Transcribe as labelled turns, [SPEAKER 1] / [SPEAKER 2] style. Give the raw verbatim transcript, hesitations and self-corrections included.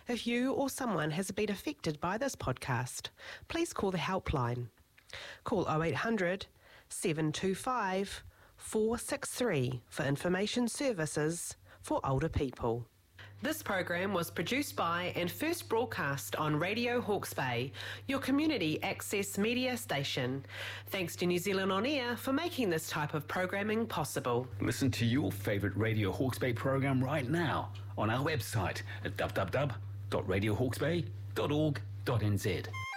[SPEAKER 1] If you or someone has been affected by this podcast, please call the helpline. Call oh eight hundred, seven two five, four six three for information services for older people. This program was produced by and first broadcast on Radio Hawke's Bay, your community access media station. Thanks to New Zealand On Air for making this type of programming possible.
[SPEAKER 2] Listen to your favourite Radio Hawke's Bay program right now on our website at w w w dot radio hawke's bay dot org dot n z.